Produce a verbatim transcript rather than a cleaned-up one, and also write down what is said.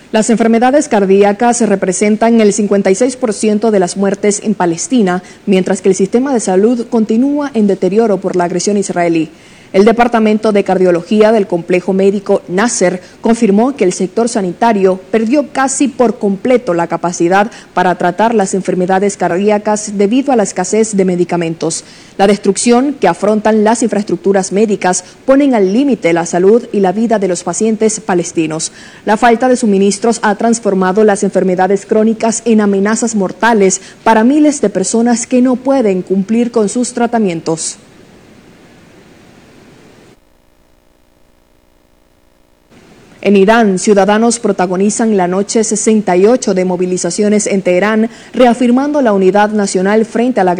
Las enfermedades cardíacas representan el cincuenta y seis por ciento de las muertes en Palestina, mientras que el sistema de salud continúa en deterioro por la agresión israelí. El Departamento de Cardiología del Complejo Médico Nasser confirmó que el sector sanitario perdió casi por completo la capacidad para tratar las enfermedades cardíacas debido a la escasez de medicamentos. La destrucción que afrontan las infraestructuras médicas ponen al límite la salud y la vida de los pacientes palestinos. La falta de suministros ha transformado las enfermedades crónicas en amenazas mortales para miles de personas que no pueden cumplir con sus tratamientos. En Irán, ciudadanos protagonizan la noche sesenta y ocho de movilizaciones en Teherán, reafirmando la unidad nacional frente a la